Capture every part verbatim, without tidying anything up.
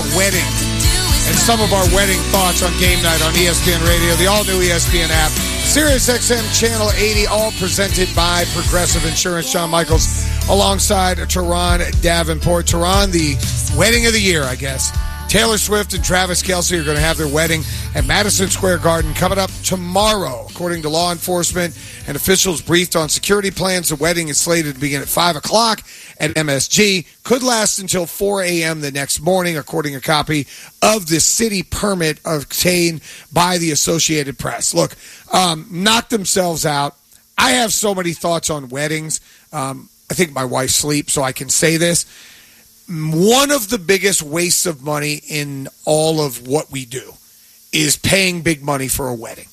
wedding and some of our wedding thoughts on game night on E S P N Radio, the all-new E S P N app, Sirius X M Channel eighty, all presented by Progressive Insurance. John Michaels alongside Teron Davenport. Teron, the wedding of the year, I guess. Taylor Swift and Travis Kelce are going to have their wedding at Madison Square Garden coming up tomorrow. According to law enforcement and officials briefed on security plans, the wedding is slated to begin at five o'clock at M S G. Could last until four a.m. the next morning, according to a copy of the city permit obtained by the Associated Press. Look, um, knock themselves out. I have so many thoughts on weddings. Um, I think my wife sleeps, so I can say this. One of the biggest wastes of money in all of what we do is paying big money for a wedding.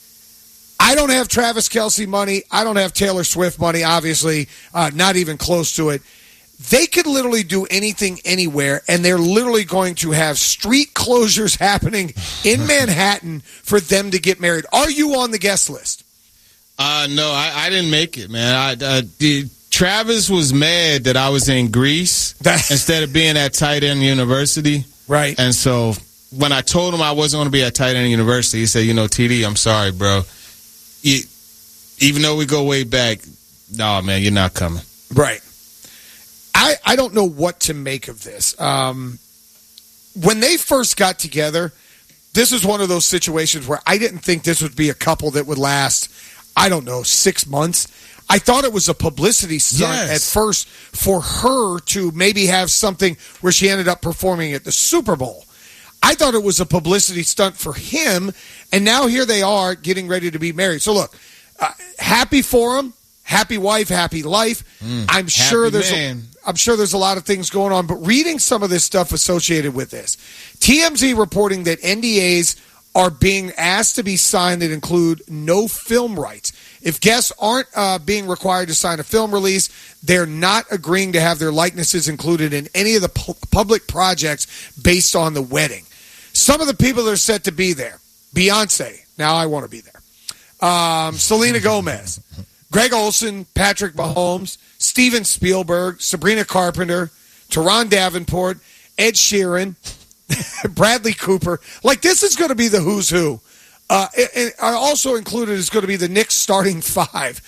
I don't have Travis Kelce money. I don't have Taylor Swift money, obviously, uh, not even close to it. They could literally do anything anywhere, and they're literally going to have street closures happening in Manhattan for them to get married. Are you on the guest list? Uh, no, I, I didn't make it, man. I uh, did. Travis was mad that I was in Greece instead of being at Tight End University. Right. And so when I told him I wasn't going to be at Tight End University, he said, you know, T D, I'm sorry, bro. You, even though we go way back, no, man, you're not coming. Right. I, I don't know what to make of this. Um, when they first got together, this is one of those situations where I didn't think this would be a couple that would last, I don't know, six months. I thought it was a publicity stunt yes. at first for her to maybe have something where she ended up performing at the Super Bowl. I thought it was a publicity stunt for him, and now here they are getting ready to be married. So look, uh, happy for him, happy wife, happy life. Mm, I'm sure there's man. a, I'm sure there's a lot of things going on, but reading some of this stuff associated with this, T M Z reporting that N D As are being asked to be signed that include no film rights. If guests aren't uh, being required to sign a film release, they're not agreeing to have their likenesses included in any of the pu- public projects based on the wedding. Some of the people that are set to be there: Beyonce. Now I want to be there. Um, Selena Gomez, Greg Olson, Patrick Mahomes, Steven Spielberg, Sabrina Carpenter, Teron Davenport, Ed Sheeran, Bradley Cooper. Like, this is going to be the who's who. Uh, and also included is going to be the Knicks starting five.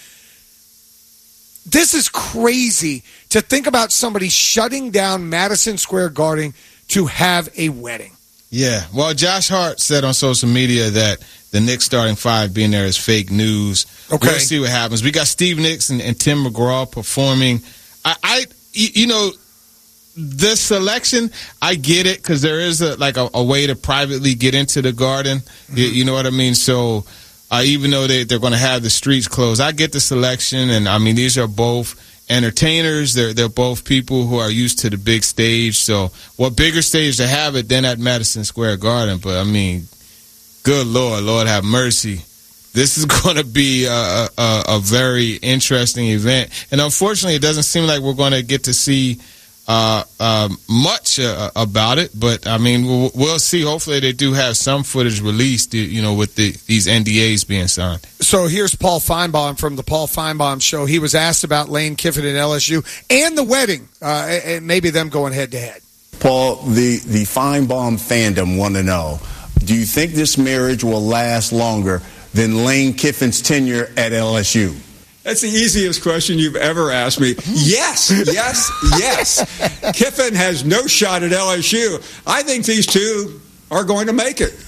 This is crazy to think about somebody shutting down Madison Square Garden to have a wedding. Yeah. Well, Josh Hart said on social media that the Knicks starting five being there is fake news. Okay. We'll see what happens. We got Steve Nicks and, and Tim McGraw performing. I, I, you know, the selection, I get it, because there is a, like a, a way to privately get into the Garden. Mm-hmm. You, you know what I mean? So uh, even though they, they're going to have the streets closed, I get the selection. And, I mean, these are both entertainers. They're, they're both people who are used to the big stage. So what bigger stage to have it than at Madison Square Garden? But, I mean, good Lord, Lord have mercy. This is going to be a, a, a very interesting event. And unfortunately, it doesn't seem like we're going to get to see Uh, uh, much uh, about it, but I mean, we'll, we'll see. Hopefully, they do have some footage released, you know, with the, these N D As being signed. So here's Paul Feinbaum from the Paul Feinbaum Show. He was asked about Lane Kiffin at L S U and the wedding, uh, and maybe them going head to head. Paul, the the Feinbaum fandom want to know: do you think this marriage will last longer than Lane Kiffin's tenure at L S U? That's the easiest question you've ever asked me. Yes, yes, yes. Kiffin has no shot at L S U. I think these two are going to make it.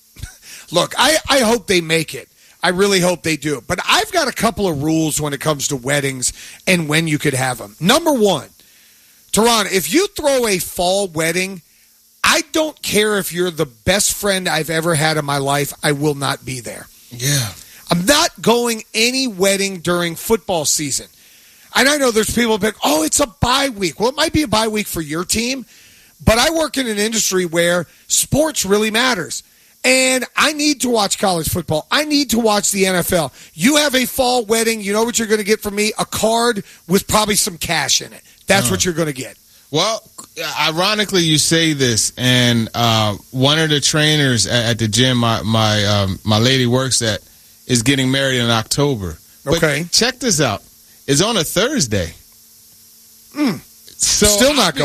Look, I, I hope they make it. I really hope they do. But I've got a couple of rules when it comes to weddings and when you could have them. Number one, Teron, if you throw a fall wedding, I don't care if you're the best friend I've ever had in my life. I will not be there. Yeah. I'm not going any wedding during football season. And I know there's people that think, oh, it's a bye week. Well, it might be a bye week for your team, but I work in an industry where sports really matters. And I need to watch college football. I need to watch the N F L. You have a fall wedding, you know what you're going to get from me? A card with probably some cash in it. That's uh, what you're going to get. Well, ironically, you say this, and uh, one of the trainers at, at the gym my my um, my lady works at is getting married in October. Okay. But check this out. It's on a Thursday. Mm. So Still not I mean, going.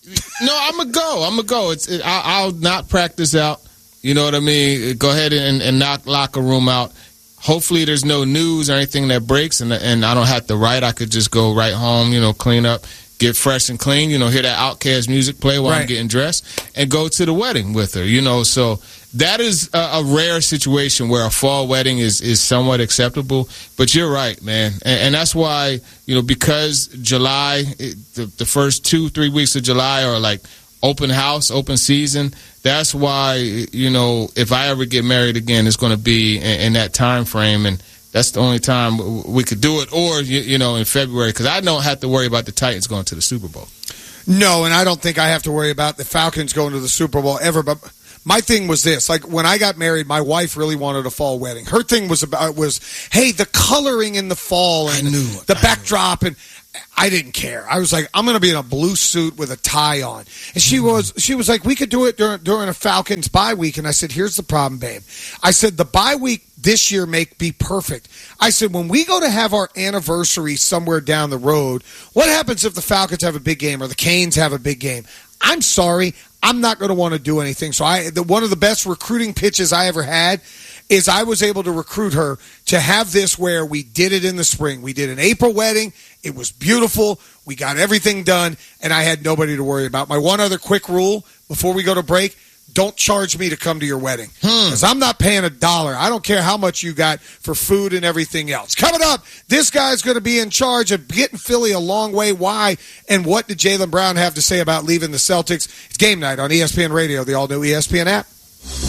No, I'm going to go. I'm going to go. It's, it, I, I'll not practice out. You know what I mean? Go ahead and, and knock locker room out. Hopefully there's no news or anything that breaks, and and I don't have to write. I could just go right home, you know, clean up, get fresh and clean, you know, hear that Outkast music play while right. I'm getting dressed, and go to the wedding with her, you know. So that is a, a rare situation where a fall wedding is, is somewhat acceptable. But you're right, man. And, and that's why, you know, because July, it, the, the first two, three weeks of July are like open house, open season. That's why, you know, if I ever get married again, it's going to be in, in that time frame, and that's the only time we could do it, or, you, you know, in February, because I don't have to worry about the Titans going to the Super Bowl. No, and I don't think I have to worry about the Falcons going to the Super Bowl ever, but my thing was this. Like, when I got married, my wife really wanted a fall wedding. Her thing was about was, hey, the coloring in the fall and the backdrop, and I didn't care. I was like, I'm going to be in a blue suit with a tie on. And she was she was like, we could do it during, during a Falcons bye week. And I said, here's the problem, babe. I said, the bye week this year may be perfect. I said, when we go to have our anniversary somewhere down the road, what happens if the Falcons have a big game or the Canes have a big game? I'm sorry. I'm not going to want to do anything. So I, the, one of the best recruiting pitches I ever had is I was able to recruit her to have this where we did it in the spring. We did an April wedding. It was beautiful. We got everything done, and I had nobody to worry about. My one other quick rule before we go to break, don't charge me to come to your wedding, because hmm. I'm not paying a dollar. I don't care how much you got for food and everything else. Coming up, this guy's going to be in charge of getting Philly a long way. Why? And what did Jaylen Brown have to say about leaving the Celtics? It's Game Night on E S P N Radio, the all-new E S P N app.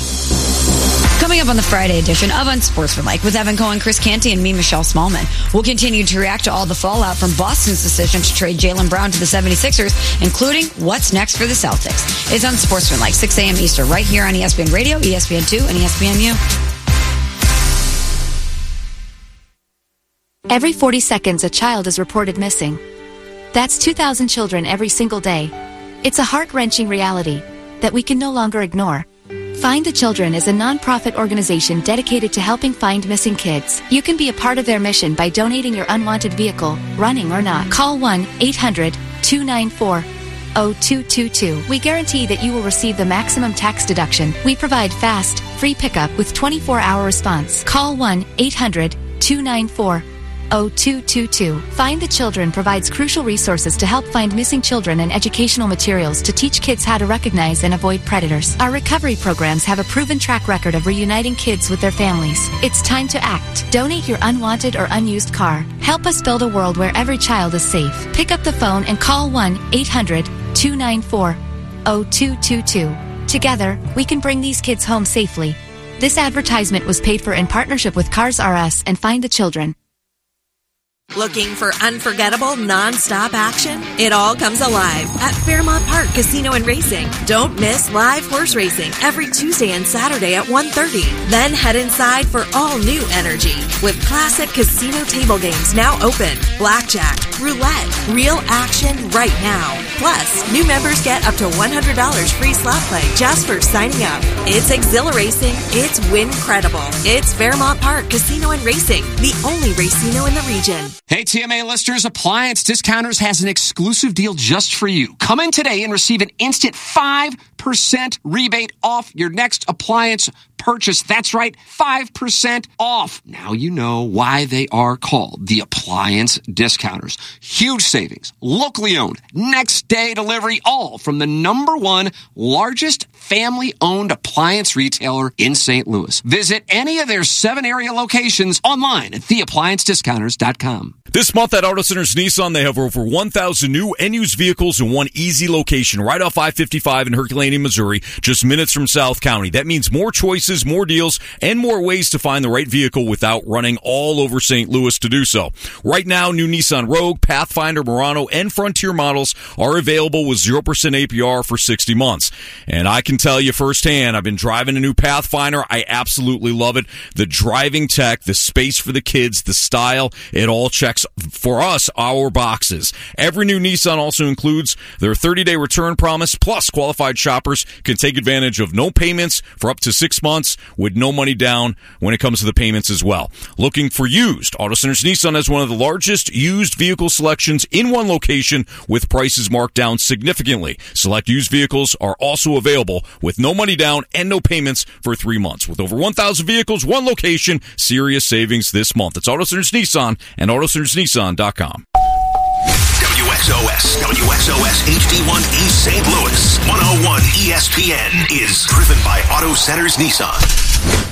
Coming up on the Friday edition of Unsportsmanlike with Evan Cohen, Chris Canty, and me, Michelle Smallman. We'll continue to react to all the fallout from Boston's decision to trade Jaylen Brown to the seventy-sixers, including what's next for the Celtics. It's Unsportsmanlike, six a.m. Eastern, right here on E S P N Radio, E S P N two, and E S P N U. Every forty seconds, a child is reported missing. That's two thousand children every single day. It's a heart-wrenching reality that we can no longer ignore. Find the Children is a non-profit organization dedicated to helping find missing kids. You can be a part of their mission by donating your unwanted vehicle, running or not. Call one eight hundred two nine four zero two two two. We guarantee that you will receive the maximum tax deduction. We provide fast, free pickup with twenty-four hour response. Call one eight hundred two nine four zero two two two. Find the Children provides crucial resources to help find missing children and educational materials to teach kids how to recognize and avoid predators. Our recovery programs have a proven track record of reuniting kids with their families. It's time to act. Donate your unwanted or unused car. Help us build a world where every child is safe. Pick up the phone and call one eight hundred two nine four zero two two two. Together, we can bring these kids home safely. This advertisement was paid for in partnership with Cars R Us and Find the Children. Looking for unforgettable, non-stop action? It all comes alive at Fairmont Park Casino and Racing. Don't miss live horse racing every Tuesday and Saturday at one thirty. Then head inside for all new energy with classic casino table games now open, blackjack, roulette, real action right now. Plus, new members get up to one hundred dollars free slot play just for signing up. It's exhilarating. It's win-credible. It's Fairmont Park Casino and Racing, the only racino in the region. Hey, T M A listeners, Appliance Discounters has an exclusive deal just for you. Come in today and receive an instant five percent rebate off your next appliance purchase. That's right, five percent off. Now you know why they are called the Appliance Discounters. Huge savings, locally owned, next day delivery, all from the number one largest family-owned appliance retailer in Saint Louis. Visit any of their seven area locations online at the appliance discounters dot com. This month at Auto Centers Nissan, they have over one thousand new and used vehicles in one easy location, right off I fifty-five in Herculaneum, Missouri, just minutes from South County. That means more choices, more deals, and more ways to find the right vehicle without running all over Saint Louis to do so. Right now, new Nissan Rogue, Pathfinder, Murano, and Frontier models are available with zero percent A P R for sixty months. And I can can tell you firsthand, I've been driving a new Pathfinder. I absolutely love it. The driving tech, the space for the kids, the style, it all checks, for us, our boxes. Every new Nissan also includes their thirty-day return promise, plus qualified shoppers can take advantage of no payments for up to six months with no money down when it comes to the payments as well. Looking for used? Auto Centers Nissan has one of the largest used vehicle selections in one location with prices marked down significantly. Select used vehicles are also available with no money down and no payments for three months. With over one thousand vehicles, one location, serious savings this month. It's Auto Centers Nissan and auto centers nissan dot com. W X O S, W X O S H D one East Saint Louis, one oh one E S P N is driven by Auto Centers Nissan.